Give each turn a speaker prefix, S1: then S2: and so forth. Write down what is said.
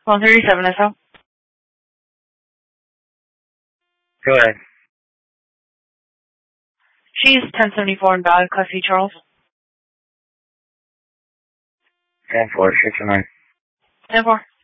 S1: 137 SL.
S2: Go ahead.
S1: She's 1074 in Valley, Class C, Charles.
S2: 10-4, 6-9.
S1: 10-4.